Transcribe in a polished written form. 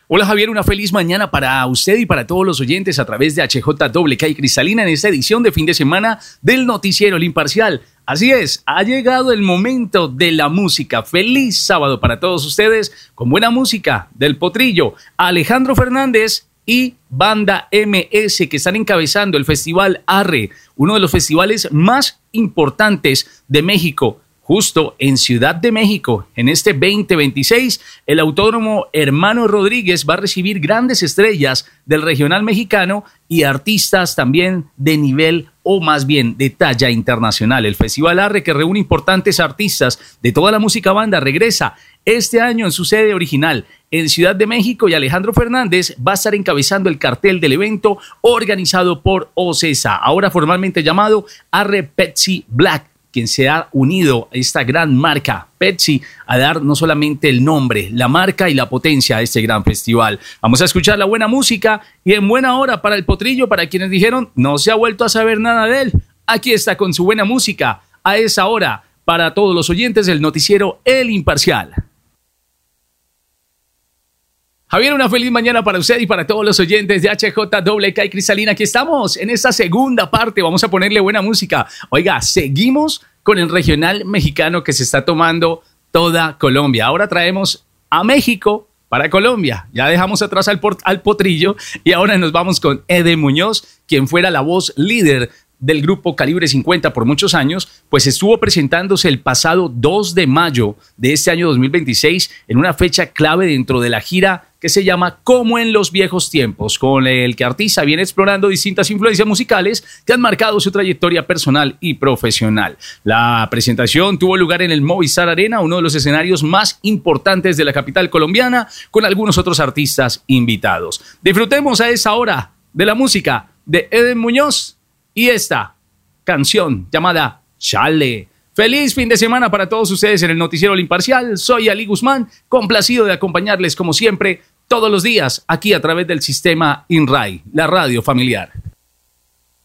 Hola Javier, una feliz mañana para usted y para todos los oyentes a través de HJWK y Cristalina en esta edición de fin de semana del Noticiero El Imparcial. Así es, ha llegado el momento de la música. Feliz sábado para todos ustedes con buena música del Potrillo, Alejandro Fernández y Banda MS, que están encabezando el Festival Arre, uno de los festivales más importantes de México. Justo en Ciudad de México, en este 2026, el Autódromo Hermano Rodríguez va a recibir grandes estrellas del regional mexicano y artistas también de nivel o más bien de talla internacional. El Festival Arre, que reúne importantes artistas de toda la música banda, regresa este año en su sede original en Ciudad de México y Alejandro Fernández va a estar encabezando el cartel del evento organizado por OCESA, ahora formalmente llamado Arre Pepsi Black, quien se ha unido a esta gran marca Pepsi a dar no solamente el nombre, la marca y la potencia a este gran festival. Vamos a escuchar la buena música y en buena hora para el Potrillo, para quienes dijeron no se ha vuelto a saber nada de él. Aquí está con su buena música a esa hora para todos los oyentes del noticiero El Imparcial. Javier, una feliz mañana para usted y para todos los oyentes de HJWK y Cristalina. Aquí estamos en esta segunda parte. Vamos a ponerle buena música. Oiga, seguimos con el regional mexicano que se está tomando toda Colombia. Ahora traemos a México para Colombia. Ya dejamos atrás al Potrillo y ahora nos vamos con Eden Muñoz, quien fuera la voz líder del grupo Calibre 50 por muchos años, pues estuvo presentándose el pasado 2 de mayo de este año 2026 en una fecha clave dentro de la gira que se llama Como en los viejos tiempos, con el que artista viene explorando distintas influencias musicales que han marcado su trayectoria personal y profesional. La presentación tuvo lugar en el Movistar Arena, uno de los escenarios más importantes de la capital colombiana, con algunos otros artistas invitados. Disfrutemos a esa hora de la música de Eden Muñoz y esta canción llamada Chale. Feliz fin de semana para todos ustedes en el Noticiero El Imparcial. Soy Ali Guzmán, complacido de acompañarles como siempre todos los días aquí a través del sistema INRAI, la radio familiar.